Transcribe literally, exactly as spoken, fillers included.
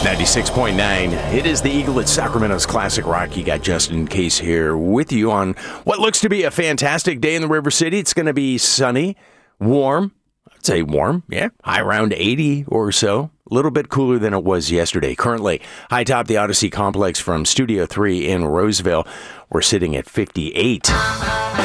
ninety-six point nine. It is the Eagle at Sacramento's Classic Rock. You got Justin Case here with you on what looks to be a fantastic day in the River City. It's going to be sunny, warm. I'd say warm, yeah. High around eighty or so. A little bit cooler than it was yesterday. Currently, high top the Odyssey Complex from Studio three in Roseville. We're sitting at fifty-eight.